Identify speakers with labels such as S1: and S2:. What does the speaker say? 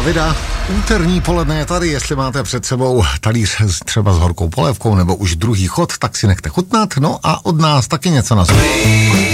S1: Davida. Úterní poledne je tady, jestli máte před sebou talíř třeba s horkou polévkou nebo už druhý chod, tak si nechte chutnat, no a od nás taky něco na zub.